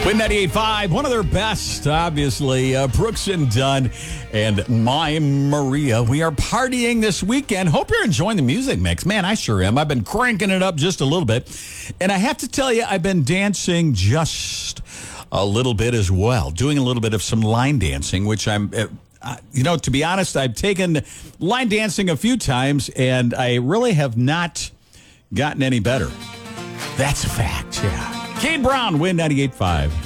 Win 98.5, one of their best, obviously, Brooks and Dunn and My Maria. We are partying this weekend. Hope you're enjoying the music mix. Man, I sure am. I've been cranking it up just a little bit. And I have to tell you, I've been dancing just a little bit as well, doing a little bit of some line dancing, which I'm... to be honest, I've taken line dancing a few times, and I really have not gotten any better. That's a fact, yeah. Kane Brown, Win 98.5.